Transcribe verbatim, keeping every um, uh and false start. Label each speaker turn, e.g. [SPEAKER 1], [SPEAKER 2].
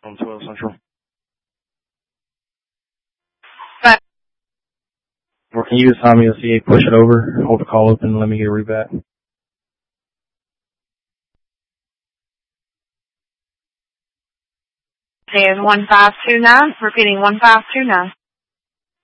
[SPEAKER 1] On twelve Central.
[SPEAKER 2] But
[SPEAKER 1] Or can you just sign me a C A, push it over, hold the call open, and let me get a read back?
[SPEAKER 2] is one five two nine, repeating one five two nine.